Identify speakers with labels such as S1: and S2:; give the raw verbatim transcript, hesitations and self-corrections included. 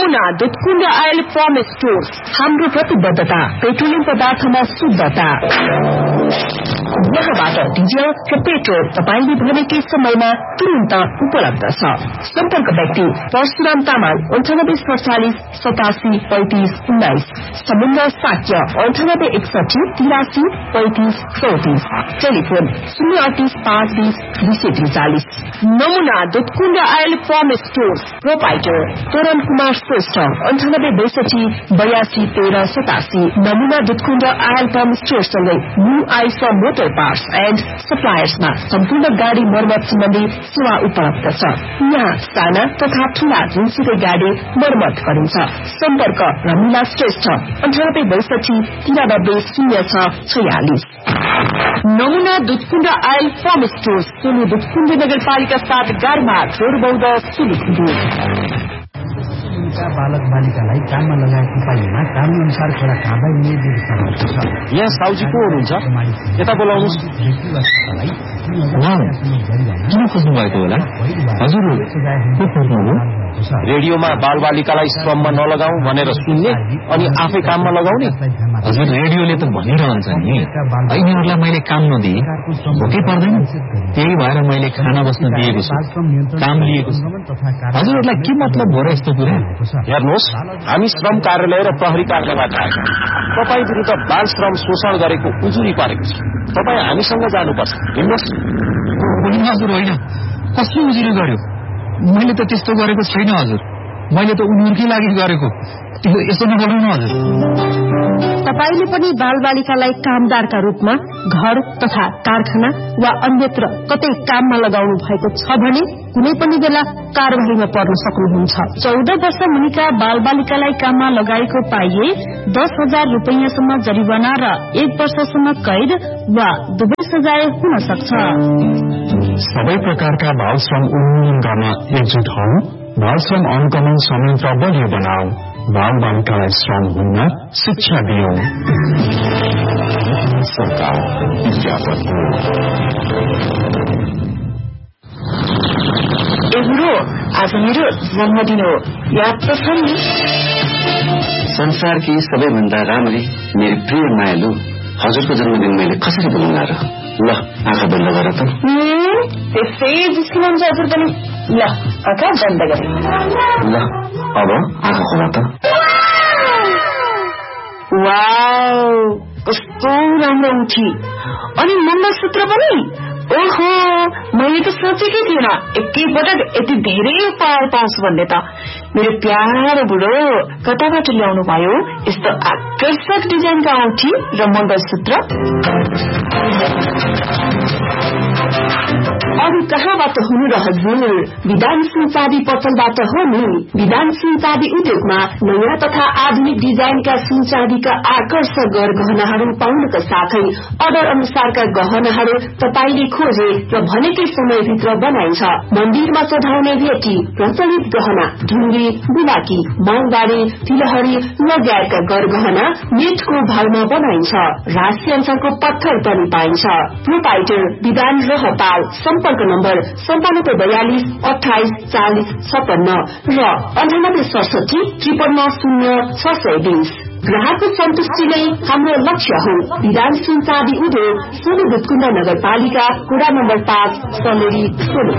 S1: नमुना Dudhkund oil farm stores. हाम्रो प्रतिबद्धता पेट्रोलियम पदार्थमा शुद्धता। यहाँबाट डिजल र पेट्रोल तपाईले भनेकै समयमा तुरन्त उपलब्ध छ। सम्पर्क व्यक्ति परशुराम तामाङ अन्ठानब्बे सडचालिस सतासी पैंतिस उन्नाइस, समुद्र साक्य अन्ठानब्बे एकसठी तिरासी पैंतिस चौतिस, टेलिफोन शून्य अठतीस पाँच बीस दुई सय त्रिचालिस। नमुना Dudhkund oil farm stores proprietor तोरण कुमार श्रेष्ठ अन्ठानब्बे बैसठी बयासी तेह्र सतासी। नमुना Dudhkund oil farm स्टोरसँगै new Aisa motor parts and सप्लायर्समा सम्पूर्ण गाड़ी मर्मत सम्बन्धी सेवा उपलब्ध छ। यहाँ साना तथा ठूला जुनसुकै गाड़ी मर्मत गरिन्छ। सम्पर्क रमिला श्रेष्ठ अन्ठानब्बे बैसठी तिरानब्बे शून्य छ छयालिस। नमुना Dudhkund oil farm stores Solu Dudhkund नगरपालिका साथ गारमा जोरबौद सुलुखुण्ड।
S2: बालक बालिकालाई काममा लगाएको उपायमा कानून अनुसार छोरा खाँदै निर्देश गरिएको छ।
S3: यहाँ साउजी को हुनुहुन्छ? यता बोलाउनुस्।
S4: किन खोज्नु भएको होला? हजुर को खोज्नुभयो?
S3: रेडियोमा बाल बालिकालाई श्रममा नलगाऊ भनेर सुन्ने अनि आफै काममा लगाउने।
S4: हजुर रेडियोले त भनिरहन्छ नि यिनीहरूलाई मैले काम नदिए भोकै पर्दैन, त्यही भएर मैले खाना बस्न दिएको छु, काम लिएको छु। हजुरहरूलाई के मतलब हो र यस्तो कुरा?
S3: हेर्नुहोस्, हामी श्रम कार्यालय र प्रहरी कार्यालयबाट आएका तपाईँ विरुद्ध बाल श्रम शोषण गरेको उजुरी परेको छ। तपाईँ हामीसँग जानुपर्छ। हिँड्नुहोस्।
S4: हजुर होइन, कसले उजुरी गर्यो? मैले त त्यस्तो गरेको छैन हजुर, मैले त उनीहरूकै लागि गरेको। यसो नगर्नु न हजुर।
S1: तपाईले पनि बाल बालिकालाई कामदारका रूपमा घर तथा कारखाना वा अन्यत्र कतै काममा लगाउनु भएको छ भने कुनै पनि बेला कार्यवाहीमा पर्न सक्नुहुन्छ। चौध वर्ष मुनिका बाल बालिकालाई काममा लगाएको पाइए दस हजार रूपियाँसम्म जरिवाना र एक वर्षसम्म कैद वा दुवै सजाय हुन सक्छ।
S5: सबै प्रकारका बाल श्रम उन्मूलन गर्न एकजुट हौ। बाल श्रम अनुगमन संयन्त्र बलियो बनाऊ। बाल बालिकालाई श्रम हुन्न शिक्षा दियौं। सरकार विज्ञापन हो।
S1: ए बुढो, आज मेरो जन्मदिन हो, याद त छ नि?
S6: संसारकी सबैभन्दा राम्री मेरो प्रिय मायालु हजुरको जन्मदिन मैले कसरी बोलाउला र? ल आँखा बन्द गर त।
S1: त्यसै जिस्किनुहुन्छ हजुर पनि। ल आँखा बन्द गरे।
S6: ल अब आँखा खोला त।
S1: वाउ, कस्तो राम्रो उठी। अनि मङ्गलसूत्र पनि। ओहो, मैले त सोचेकै थिएन एकैपटक यति धेरै उपहार पाउँछु भन्ने त। मेरो प्यारो बुढो कताबाट ल्याउनु भयो यस्तो आकर्षक डिजाइनका औँठी र मङ्गलसूत्र? अरू कहाँबाट हुनु र हजुर? विधान सिंह चाँदी पसलबाट हो नि। विधान सिंह चाँदी उद्योगमा नयाँ तथा आधुनिक डिजाइनका सुन चाँदीका आकर्षक गहनाहरू पाउनका साथै अर्डर अनुसारका गहनाहरू तपाईले खोजे र भनेकै समयभित्र बनाइन्छ। मन्दिरमा चढाउने भेटी, प्रचलित गहना, ढुङ्गी, बुलाकी, माङबारी, तिलहरी लगायतका गरगहना नेटको भावमा बनाइन्छ। राशि अनुसारको पत्थर पनि पाइन्छ। प्रोपाइटर विधान रहपाल। सम्पर्क नम्बर सन्तानब्बे बयालिस अठाइस चालिस छपन्न र अन्ठानब्बे सडसठी त्रिपन्न शून्य छ सय बीस। ग्राहकको सन्तुष्टि नै हाम्रो लक्ष्य हो। विधान सिंह चाँदी उद्योग सोलु दुधकुण्ड नगरपालिका, कुरा नम्बर पाँच, सलेरी, सोलु।